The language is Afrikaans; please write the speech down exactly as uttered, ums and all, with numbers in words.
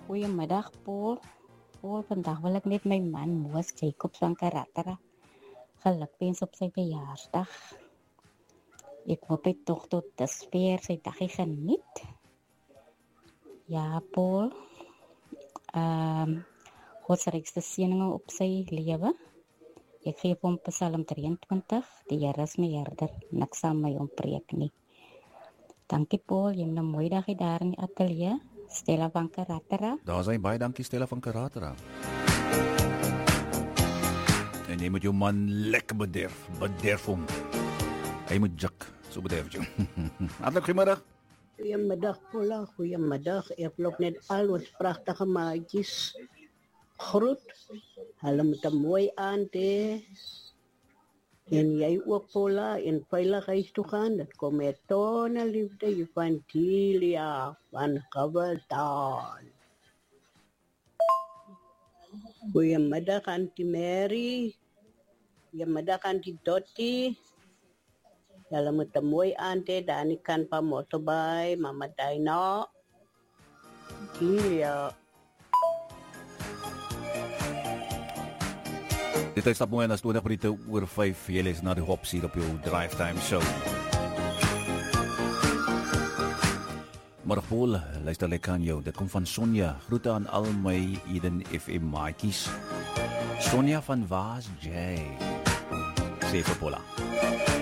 Goeiemiddag, Paul. Paul, vandag wil ek net my man, Moos Jacobs van Karatara, gelukwens op sy verjaarsdag. Ek hoop hy toch tot dusver sy dagie geniet. Ja, Paul. Um, God se rykste seëninge op sy lewe. Ek gee hom Psalm drieëntwintig, die Here is my herder, niks sal my ontbreek nie. Dankie, Paul, jy het 'n mooi dagie daar in die ateljee. Stella van Karatara. Daar is hy, baie dankie Stella van Karatara. En jy moet jou man lekker bederf, bederf hom. Hy moet jik, so bederf jy. Hartlik goeiemiddag. Goeiemiddag, Paula, goeiemiddag. Ek loop net al ons pragtige maatjies groet. Hulle met 'n mooi aand hê. En jy ook, Paula, in veiligheid toe gaan. Dat kom met tone liefde van Tilia van Gabaldon. Goeiemiddag, Auntie Mary. Goeiemiddag, Auntie Dottie. Julle moet 'n mooi aand hê daar aan die kant van Motorbay, Mama Dina. Tilia. Dit is stap mooi en as twintig minute oor vyf, jy lees na die Hopsie op jou Drive Time Show. Maar Paul, luister lekker aan jou. Dit kom van Sonja. Groete aan al my Eden F M maatjies. Sonja van Waas J. Sê vir Paula.